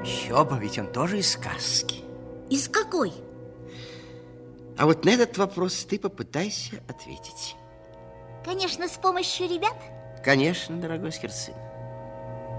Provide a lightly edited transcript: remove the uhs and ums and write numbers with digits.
Щёба, ведь он тоже из сказки. Из какой? А вот на этот вопрос ты попытайся ответить. Конечно, с помощью ребят. Конечно, дорогой Скирцин.